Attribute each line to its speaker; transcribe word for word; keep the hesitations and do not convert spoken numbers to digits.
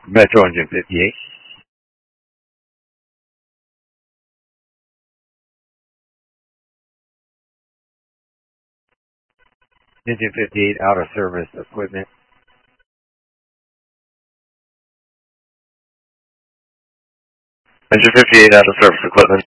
Speaker 1: Metro Engine fifty-eight. Engine fifty-eight out of service equipment.
Speaker 2: Engine fifty-eight out of service equipment.